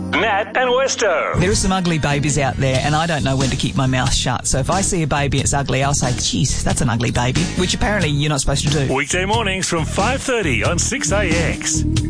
Nat and Westo. There are some ugly babies out there, and I don't know when to keep my mouth shut. So if I see a baby and it's ugly, I'll say, geez, that's an ugly baby, which apparently you're not supposed to do. Weekday mornings from 5:30 on 6AX.